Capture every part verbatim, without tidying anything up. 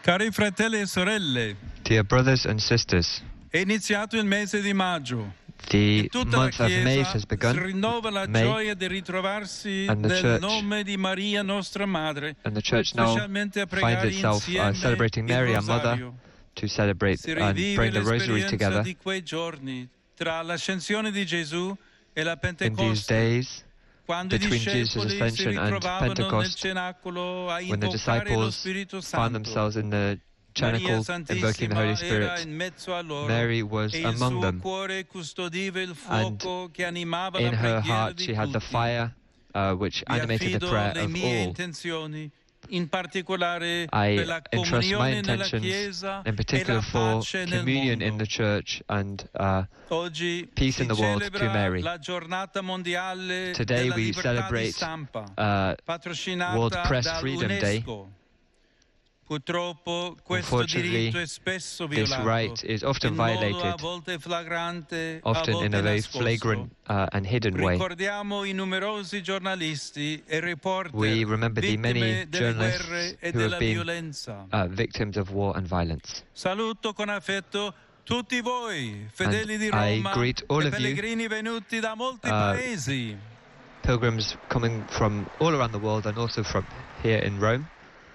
Cari fratelli e sorelle, Dear brothers and sisters, è iniziato il mese di maggio. the Tutta la month of May Chiesa has begun, rinnova la May, gioia di ritrovarsi and the nel church- nome di Maria, nostra madre, and the church now specialmente a finds pregare itself uh, insieme celebrating il Mary, our mother, rosario. to celebrate Si and rivive bring the rosary l'esperienza together di quei giorni tra l'ascensione di Gesù e la in these Pentecoste, days quando i between Jesus' discepoli si ascension and ritrovavano nel Pentecost, cenacolo a when the invocare lo disciples Spirito found Santo. themselves in the Maria cenacle invoking the Holy Santissima era Spirit. in mezzo a loro Mary was e il among suo them, cuore custodiva il and fuoco che animava in la her preghiera heart di she had the tutti. fire uh, which Vi animated the affido prayer le of mie all. intenzioni, in particolare I per la entrust my comunione nella intentions, Chiesa in e particular la for pace nel communion in mondo. the church and uh, Oggi peace si in the world, to celebra Mary. la giornata mondiale Today della we libertà di celebrate stampa, uh, patrocinata World Press Freedom Day. dall'UNESCO. Purtroppo questo Unfortunately, diritto è spesso this violato right is often in modo a violated, volte flagrante, a often in volte a very nascosto. flagrant uh, and hidden way. Ricordiamo i numerosi giornalisti e reporter We remember the many vittime delle journalists guerre e who have della been violenza. uh, victims of war and violence. Saluto con affetto tutti voi, fedeli di I Roma greet all e of you, pellegrini venuti da molti uh, paesi. Pilgrims coming from all around the world and also from here in Rome.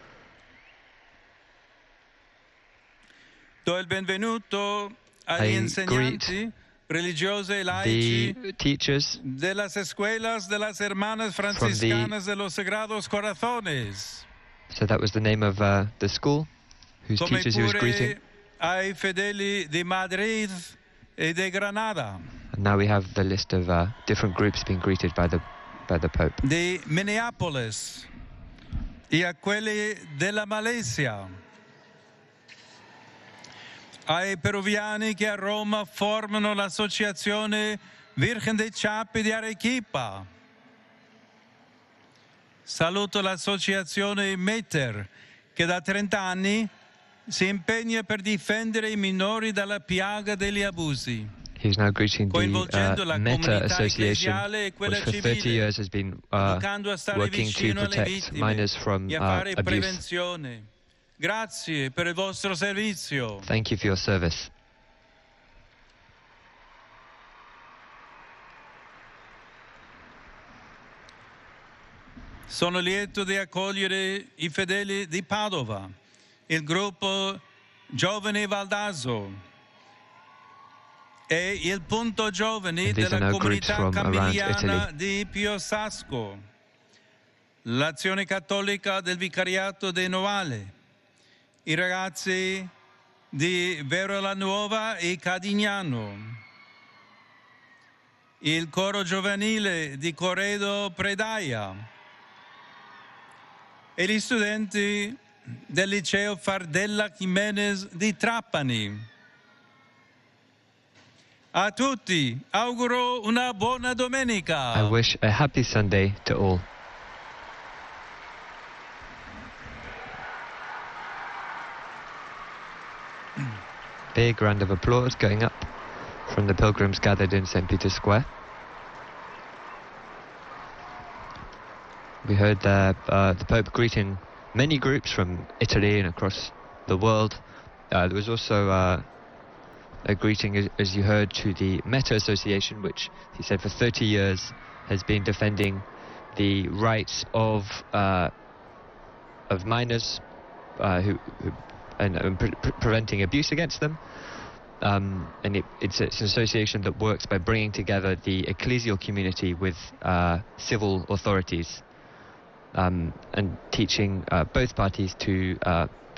Do il benvenuto agli I insegnanti religiosi e laici The teachers de las escuelas de las hermanas franciscanas de los Sagrados Corazones, So that was the name of uh, the school, whose come teachers he was greeting. pure ai fedeli di Madrid e di Granada, And now we have the list of uh, different groups being greeted by the by the Pope. di Minneapolis e a quelli della Malesia, ai peruviani che a Roma formano l'associazione Virgen dei Ciappi di Arequipa. Saluto l'associazione Meter, che da trenta anni si impegna per difendere i minori dalla piaga degli abusi, He's now greeting the coinvolgendo uh, la Meta comunità Association, ecclesiale e quella which for thirty civile, years has been uh, educando a stare working to vicino alle protect vittime minors from e a uh, fare abuse. prevenzione. Grazie per il vostro servizio. Thank you for your service. Sono lieto di accogliere i fedeli di Padova, il gruppo Giovani Valdaso e il Punto Giovani And these are della now groups comunità from around camiliana Italy. di Piosasco, l'Azione Cattolica del Vicariato di Novale, i ragazzi di Vero la Nuova e Cadignano, il coro giovanile di Corredo Predaia e gli studenti del liceo Fardella Jimenez di Trapani. A tutti auguro una buona domenica. I wish a happy Sunday to all. Big round of applause going up from the pilgrims gathered in Saint Peter's Square. We heard the, uh, the Pope greeting many groups from Italy and across the world. Uh, there was also uh, a greeting, as, as you heard, to the Meta Association, which he said for thirty years has been defending the rights of uh, of minors uh, who, who and, and pre pre preventing abuse against them. Um, and it, it's, it's an association that works by bringing together the ecclesial community with uh, civil authorities um, and teaching uh, both parties to uh, be